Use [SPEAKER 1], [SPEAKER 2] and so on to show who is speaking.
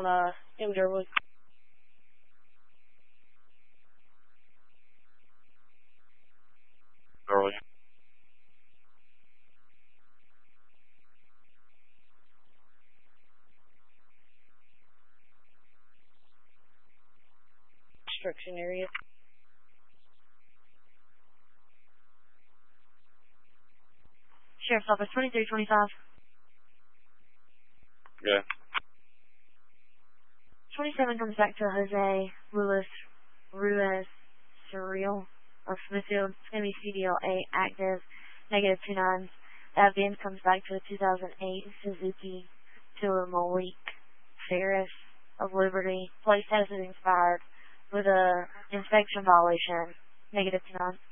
[SPEAKER 1] Underwood.
[SPEAKER 2] Early.
[SPEAKER 1] Construction area.
[SPEAKER 3] Sheriff's Office 2325.
[SPEAKER 2] Yeah.
[SPEAKER 3] 27 comes back to Jose Ruiz Surreal of Smithfield. It's going to be CDL8 active, -29. That VIN comes back to a 2008 Suzuki Tour Malik Ferris of Liberty. Plate status is expired with a inspection violation, -29.